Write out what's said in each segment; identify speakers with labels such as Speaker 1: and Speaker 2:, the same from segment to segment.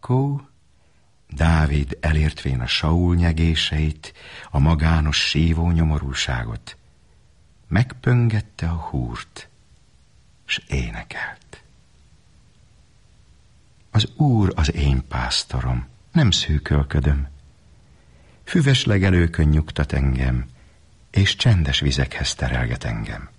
Speaker 1: Akkor Dávid elértvén a Saul nyegéseit, a magános sívó nyomorúságot, megpöngette a húrt, s énekelt. Az Úr az én pásztorom, nem szűkölködöm. Füves legelőkön nyugtat engem, és csendes vizekhez terelget engem.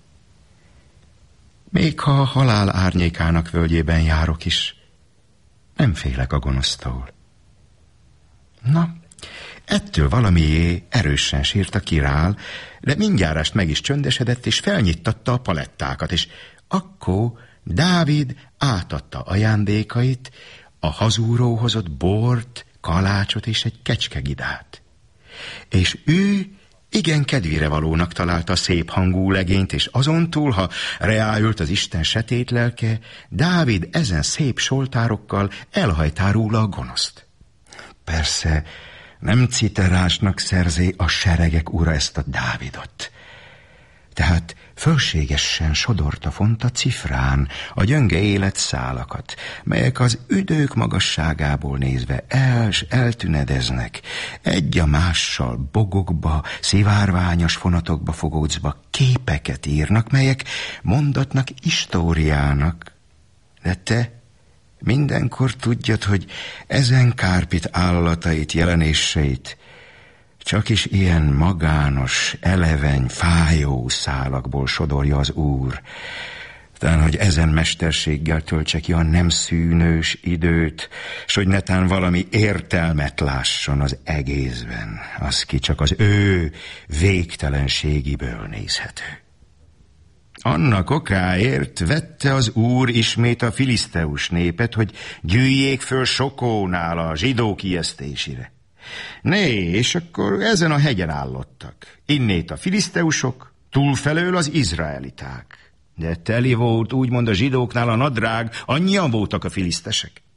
Speaker 1: Még ha a halál árnyékának völgyében járok is, nem félek a gonosztól. Na, ettől valamié erősen sírt a királ, de mindjárást meg is csöndesedett, és felnyittatta a palettákat, és akkor Dávid átadta ajándékait, a hazúró hozott bort, kalácsot és egy kecskegidát. És ő igen kedvére valónak találta a szép hangú legényt, és azon túl, ha reáült az Isten setét lelke, Dávid ezen szép soltárokkal elhajtá róla a gonoszt. Persze nem citerásnak szerzi a seregek ura ezt a Dávidot. Tehát fölségesen sodorta font a cifrán a gyönge életszálakat, melyek az üdők magasságából nézve eltünedeznek, egy a mással bogokba, szivárványos fonatokba fogócba képeket írnak, melyek mondatnak istóriának. De te mindenkor tudjad, hogy ezen kárpit állatait, jelenéseit csak is ilyen magános, eleveny, fájó szálakból sodorja az Úr. Talán, hogy ezen mesterséggel töltse ki a nem szűnős időt, s hogy netán valami értelmet lásson az egészben, az ki csak az ő végtelenségiből nézhető. Annak okáért vette az Úr ismét a filiszteus népet, hogy gyűjjék föl Sokónál a zsidók ijesztésére. Né, és akkor ezen a hegyen állottak. Innét a filiszteusok, túlfelől az izraeliták. De teli volt úgymond a zsidóknál a nadrág, annyian voltak a filisztesek.